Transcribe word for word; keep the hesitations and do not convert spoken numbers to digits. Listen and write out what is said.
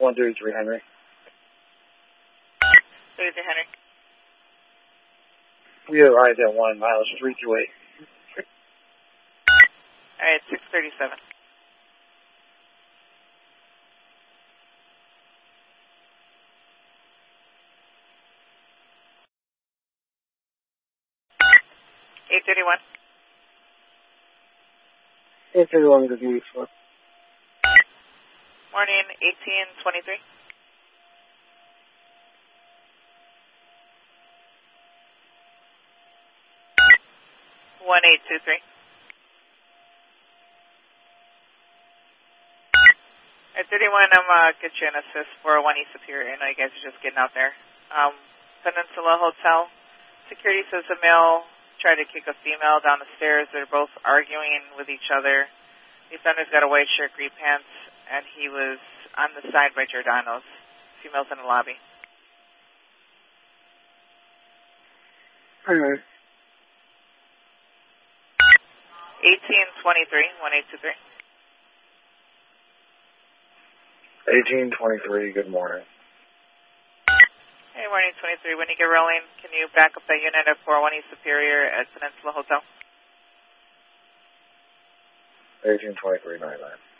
one thirty-three Henry. thirty-three Henry. We arrived at one miles three two eight. All right, six thirty-seven. eight thirty-one. eight thirty-one, good news. Morning, eighteen twenty-three. one eight two three. At thirty-one, I'm uh, get you an assist four oh one East Superior. I know you guys are just getting out there. Um, Peninsula Hotel. Security says a male tried to kick a female down the stairs. They're both arguing with each other. The offender's got a white shirt, green pants, and he was on the side by Giordano's. Female's in the lobby. All right. eighteen twenty-three, one eight two three. eighteen twenty-three, good morning. Hey, morning, twenty-three. When you get rolling, can you back up that unit at four oh one East Superior at Peninsula Hotel? eighteen twenty-three, ninety-nine.